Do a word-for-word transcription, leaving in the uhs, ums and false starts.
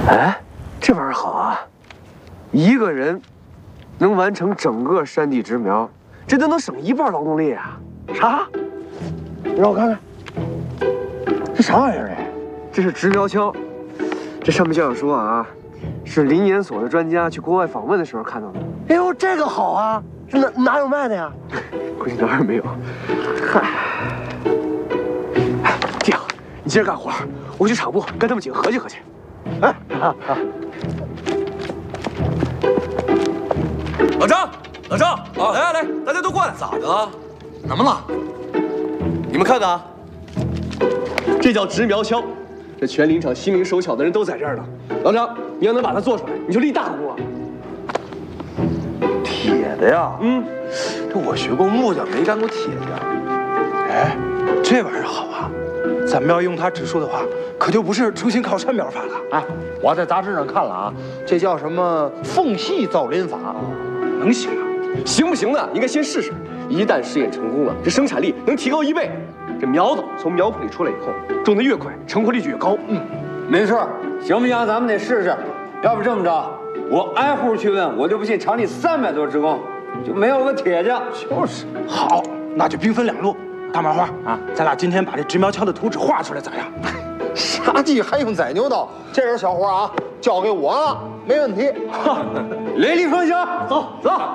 哎，这玩意儿好啊！一个人能完成整个山地植苗，这都能省一半劳动力啊！ 啥？让我看看，这啥玩意儿？哎， 这是植苗锹，这上面就要说啊，是林研所的专家去国外访问的时候看到的。 哎呦，这个好啊！这哪哪有卖的呀？ 估计哪儿也没有。嗨，哎，这样，你接着干活，我去厂部跟他们几个合计合计。 哎，好好。 老张，老张，啊，来来来，大家都过来。咋的？怎么了？你们看看啊， 这叫植苗锹，这全林场心灵手巧的人都在这儿呢。老张，你要能把它做出来，你就立大功了。 铁的呀？嗯，这我学过木匠，没干过铁的。哎，这玩意儿好啊！咱们要用它植树的话，可就不是重新靠山苗法了。哎，我在杂志上看了啊，这叫什么缝隙造林法，能行啊？ 行不行呢？应该先试试。一旦试验成功了，这生产力能提高一倍。这苗子从苗圃里出来以后，种得越快，成活率就越高。嗯， 没错，行不行？咱们得试试。要不这么着，我挨户去问，我就不信厂里三百多职工就没有个铁匠。 就是。好，那就兵分两路。大麻花啊，咱俩今天把这植苗锹的图纸画出来咋样？杀鸡还用宰牛刀，这点小活啊，交给我了，没问题。 雷厉风行， 走走。